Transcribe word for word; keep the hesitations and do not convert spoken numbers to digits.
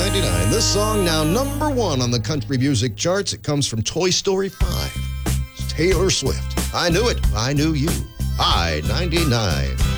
ninety-nine. This song now number one on the country music charts. It comes from Toy Story five. It's Taylor Swift. I knew it. I knew you. I ninety-nine.